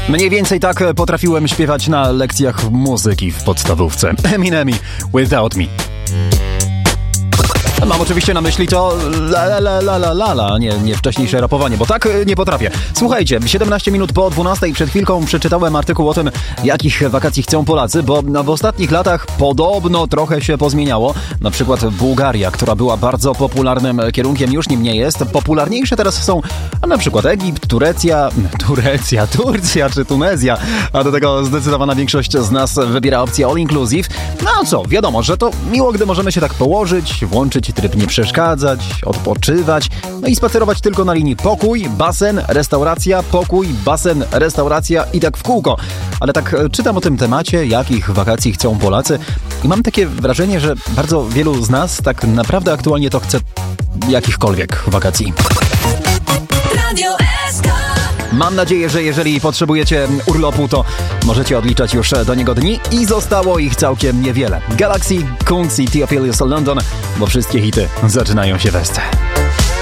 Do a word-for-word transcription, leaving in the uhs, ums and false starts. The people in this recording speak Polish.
Mniej więcej tak potrafiłem śpiewać na lekcjach muzyki w podstawówce. Eminemi, Without Me. Mam oczywiście na myśli to la la la la la la, la. Nie, nie wcześniejsze rapowanie, bo tak nie potrafię. Słuchajcie, siedemnaście minut po dwunastej przed chwilką przeczytałem artykuł o tym, jakich wakacji chcą Polacy, bo w ostatnich latach podobno trochę się pozmieniało. Na przykład Bułgaria, która była bardzo popularnym kierunkiem, już nim nie jest. Popularniejsze teraz są na przykład Egipt, Turecja, Turecja, Turcja czy Tunezja, a do tego zdecydowana większość z nas wybiera opcję all inclusive. No a co, wiadomo, że to miło, gdy możemy się tak położyć, włączyć tryb nie przeszkadzać, odpoczywać, no i spacerować tylko na linii pokój, basen, restauracja, pokój, basen, restauracja i tak w kółko. Ale tak czytam o tym temacie, jakich wakacji chcą Polacy i mam takie wrażenie, że bardzo wielu z nas tak naprawdę aktualnie to chce jakichkolwiek wakacji. Radio S K. Mam nadzieję, że jeżeli potrzebujecie urlopu, to możecie odliczać już do niego dni i zostało ich całkiem niewiele. Galaxy, Kungs i Theophilus London, bo wszystkie hity zaczynają się we sce.